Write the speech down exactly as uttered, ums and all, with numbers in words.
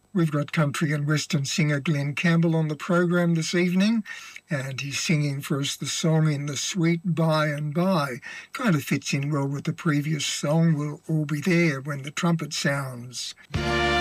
We've got country and western singer Glenn Campbell on the program this evening, and he's singing for us the song In the Sweet By and By. Kind of fits in well with the previous song, We'll All Be There When the Trumpet Sounds.